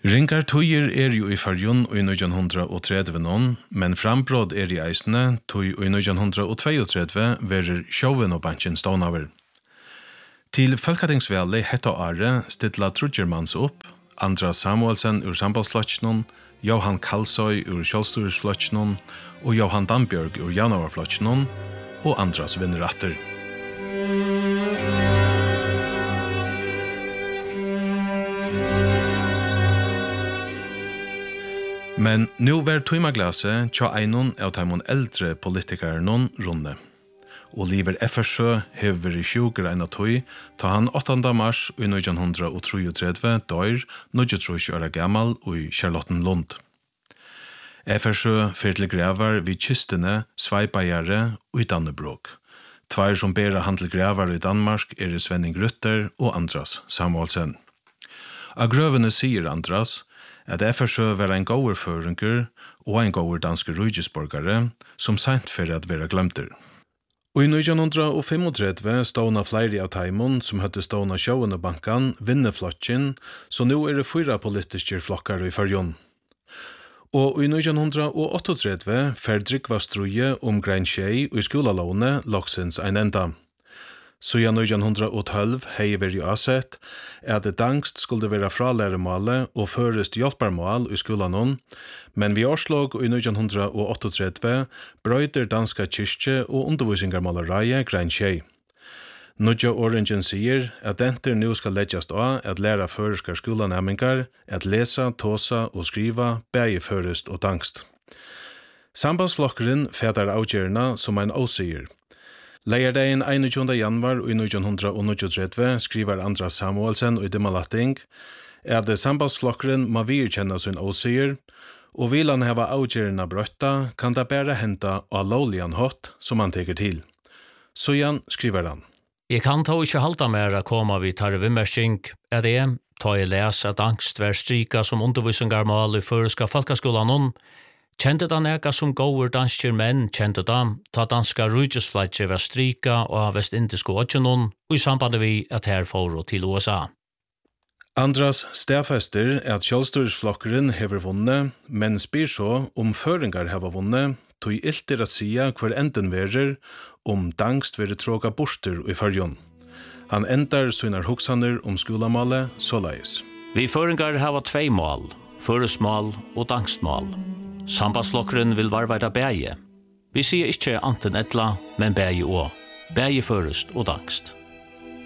Ringar tøyer jo I Førjun I 1930, men frambråd I eisene tøy I 1932 verer sjåven og bansjen stånaver. Til Folketingsvalget hetta året stilla Trudgermans opp, Andras Samuelsen ur Sambandsflottsnon, Johan Kalsoy ur Kjolstursflottsnon og Johan Dambjörg ur Janavarflottsnon og Andras vinneratter. Men nu var tøymaglaset tja einon av taimon eldre politikernon runde. Oliver Effersjø hever I 20 av tøy, ta han 8. mars I 1933 døyr 23 år gammal I Charlottenlund. Effersjø fyrir til gravar vid kystene Sveipajare og I Dannebrog. Tvær som bera han til gravar I Danmark Svenning Rutter og Andras Samuelsen. Av grøvene sier Andras at Effersjø var en gåurføringer og en gåur danske rujisborgare som sent fyrir at vera glemter. Og I 1935 ståna flere av taimon som høtte ståna sjående bankan vinneflotjen, så nå det 4 politiske flokkar I Førjun. Og I 1938 ferdrik var struje grein tjei og I skolalåne loksens ein enda. Så I 1912 hei veri asett at det dangst skulle være fralæremåle og førest hjelparmål I skolanon, men vi årslåg I 1938 brøyder danska kyrkje og undervisningarmålereie grein tjei. Nudja Orangen sier at enter nu skal leggjast av at læra føreskar skolanæmingar at lesa, tåsa og skriva bægi førest og dangst. Sambandsflokkeren fætar avgjerna som ein åsier. Leierdagen 21. januar I 1939 skriver Andras Samuelsen og Dimmalatting at sambandsflokkeren må virkjenne sin åsier, og vil han hava avgjerna brøtta, kan det bare henta av lovligan hot som han teker til. Så Jan skriver han. Jeg kan ta ikke halta mer å komme vid tarre vimmersking, det ta jeg les at angst vær strika som undervisningarmål I føreska folkaskolan kjente da neka som gåur danskjer menn kjente da, ta danska rujusflatje var strika og av vestindiske åtjenon, og I samband vi at her får til USA. Andras stedfester at kjølstursflokkeren hever vunne, men spyr så føringar hever vunne, tog ilter at sia hver enden verer dangst vere tråga borster I Førjun. Han endar synar hoksaner skolamale såleis. Vi føringar hava 2 mål, føresmål og dangstmål. Sambandsflokkeren vil varveida bæge. Vi sier ikkje anten etla, men bæge og. Bæge førest og dangst.